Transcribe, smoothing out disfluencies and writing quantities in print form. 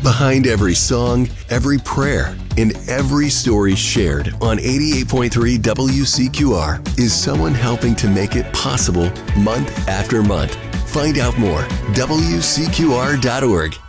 Behind every song, every prayer, and every story shared on 88.3 WCQR is someone helping to make it possible month after month. Find out more. WCQR.org.